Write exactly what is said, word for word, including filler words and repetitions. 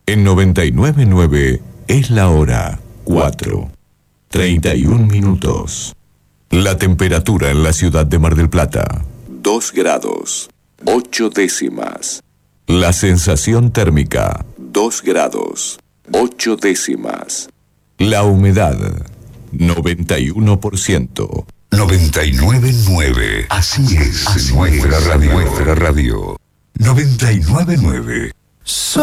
En noventa y nueve punto nueve es la hora cuatro, treinta y un minutos. La temperatura en la ciudad de Mar del Plata, dos grados, ocho décimas. La sensación térmica, dos grados, ocho décimas. La humedad, noventa y uno por ciento. noventa y nueve punto nueve. Así es, Así nuestra, es radio. nuestra radio. noventa y nueve punto nueve.